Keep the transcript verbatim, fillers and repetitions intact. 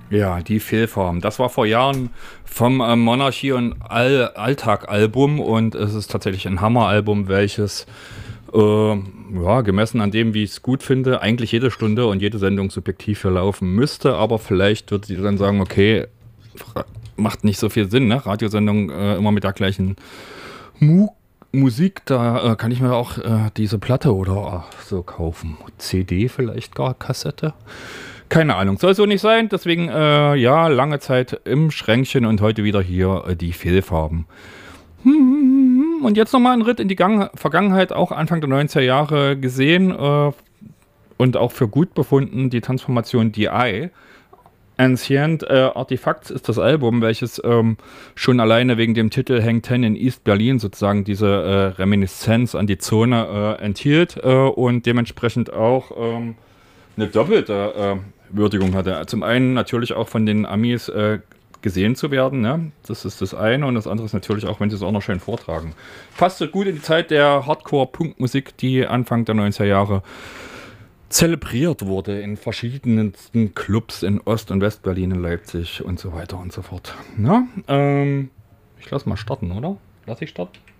Ja, die Fehlfarm. Das war vor Jahren vom äh, Monarchie und All Alltag-Album und es ist tatsächlich ein Hammeralbum, welches äh, ja, gemessen an dem, wie ich es gut finde, eigentlich jede Stunde und jede Sendung subjektiv verlaufen müsste, aber vielleicht würde sie dann sagen, okay, macht nicht so viel Sinn, ne? Radiosendung äh, immer mit der gleichen Mu Musik, da äh, kann ich mir auch äh, diese Platte oder äh, so kaufen. C D vielleicht gar, Kassette. Keine Ahnung, soll so nicht sein. Deswegen, äh, ja, lange Zeit im Schränkchen und heute wieder hier äh, die Fehlfarben. Hm, und jetzt nochmal ein Ritt in die Gang Vergangenheit, auch Anfang der neunziger Jahre gesehen äh, und auch für gut befunden, die Transformation D I. Ancient äh, Artifacts ist das Album, welches ähm, schon alleine wegen dem Titel Hang Ten in East Berlin sozusagen diese äh, Reminiszenz an die Zone äh, enthielt äh, und dementsprechend auch ähm, eine doppelte äh, Würdigung hatte. Zum einen natürlich auch von den Amis äh, gesehen zu werden, ne? Das ist das eine, und das andere ist natürlich auch, wenn sie es auch noch schön vortragen. Passt so gut in die Zeit der Hardcore-Punk-Musik, die Anfang der neunziger Jahre zelebriert wurde in verschiedensten Clubs in Ost- und West-Berlin, in Leipzig und so weiter und so fort. Na, ähm, ich lass mal starten, oder? Lass ich starten?